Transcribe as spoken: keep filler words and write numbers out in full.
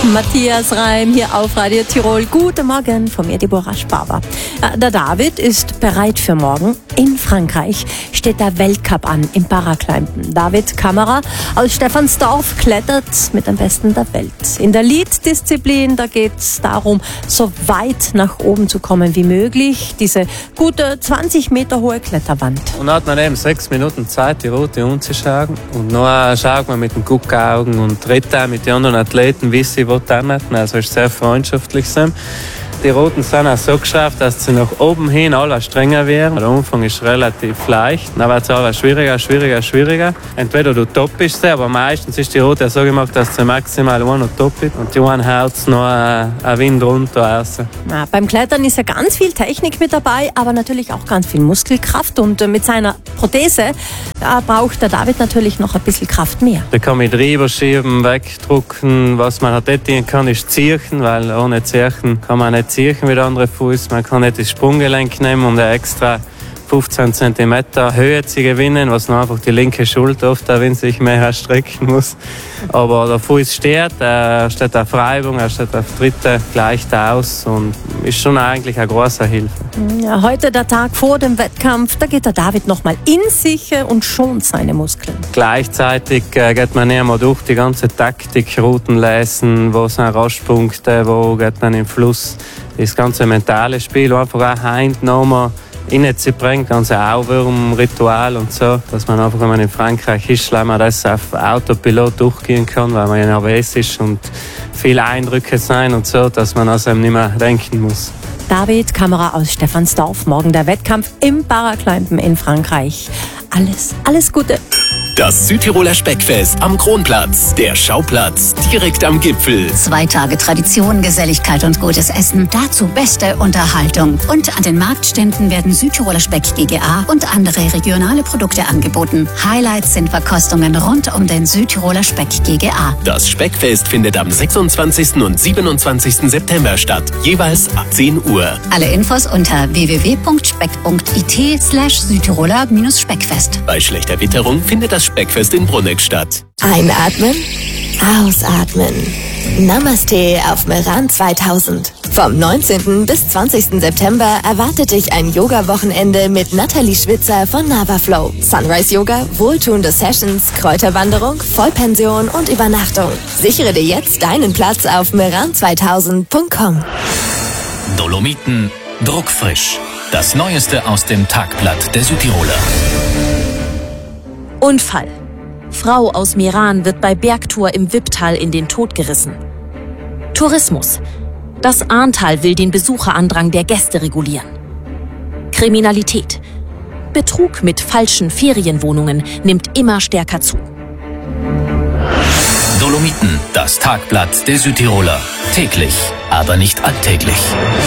Matthias Reim hier auf Radio Tirol. Guten Morgen von mir, Deborah Sparber. Der David ist bereit für morgen. In Frankreich steht der Weltcup an im Paraclimben. David Kammerer aus Stephansdorf klettert mit dem Besten der Welt. In der Lead-Disziplin, da geht es darum, so weit nach oben zu kommen wie möglich. Diese gute zwanzig Meter hohe Kletterwand. Und hat man eben sechs Minuten Zeit, die Route umzuschauen. Und dann schaut man mit den Guckaugen und redet auch mit den anderen Athleten, wie sie was anhalten. Also es ist sehr freundschaftlich. Die Routen sind auch so geschraubt, dass sie nach oben hin alle strenger werden. Der Umfang ist relativ leicht, dann wird es aber schwieriger, schwieriger, schwieriger. Entweder du toppst sie, aber meistens ist die Route so gemacht, dass sie maximal einen noch toppt und die einen haut noch ein Wind runter raus. Ja, beim Klettern ist ja ganz viel Technik mit dabei, aber natürlich auch ganz viel Muskelkraft. Und mit seiner Prothese da braucht der David natürlich noch ein bisschen Kraft mehr. Da kann man drüber schieben, wegdrucken. Was man halt nicht kann, ist ziehen, weil ohne Ziehen kann man nicht ziehen wie der andere Fuß. Man kann nicht das Sprunggelenk nehmen, um eine extra fünfzehn Zentimeter Höhe zu gewinnen, was noch einfach die linke Schulter oft ein wenig mehr strecken muss. Aber der Fuß steht, er steht auf Reibung, er steht auf Dritte, gleicht aus und ist schon eigentlich eine große Hilfe. Ja, heute der Tag vor dem Wettkampf, da geht der David nochmal in sich und schont seine Muskeln. Gleichzeitig äh, geht man nicht mehr durch die ganze Taktik, Routen lesen, wo sind Rastpunkte, wo geht man im Fluss. Das ganze mentale Spiel einfach auch heimgenommen reinzubringen, ganze Auwurm-Ritual und so, dass man einfach, wenn man in Frankreich ist, weil man das auf Autopilot durchgehen kann, weil man ja nervös ist und viele Eindrücke sein und so, dass man also nicht mehr denken muss. David Kammerer aus Stephansdorf, morgen der Wettkampf im Paraclimben in Frankreich. Alles, alles Gute. Das Südtiroler Speckfest am Kronplatz, der Schauplatz direkt am Gipfel. Zwei Tage Tradition, Geselligkeit und gutes Essen, dazu beste Unterhaltung. Und an den Marktständen werden Südtiroler Speck G G A und andere regionale Produkte angeboten. Highlights sind Verkostungen rund um den Südtiroler Speck G G A. Das Speckfest findet am sechsundzwanzigsten und siebenundzwanzigsten September statt, jeweils ab zehn Uhr. Alle Infos unter w w w punkt speck punkt i t slash Südtiroler Speckfest. Bei schlechter Witterung findet das Speckfest in Bruneck statt. Einatmen, ausatmen. Namaste auf Meran zweitausend. Vom neunzehnten bis zwanzigsten September erwartet dich ein Yoga-Wochenende mit Nathalie Schwitzer von Navaflow. Sunrise Yoga, wohltuende Sessions, Kräuterwanderung, Vollpension und Übernachtung. Sichere dir jetzt deinen Platz auf meran zweitausend punkt com. Dolomiten, druckfrisch. Das Neueste aus dem Tagblatt der Südtiroler. Unfall. Frau aus Meran wird bei Bergtour im Wipptal in den Tod gerissen. Tourismus. Das Ahrntal will den Besucherandrang der Gäste regulieren. Kriminalität. Betrug mit falschen Ferienwohnungen nimmt immer stärker zu. Dolomiten, das Tagblatt der Südtiroler. Täglich, aber nicht alltäglich.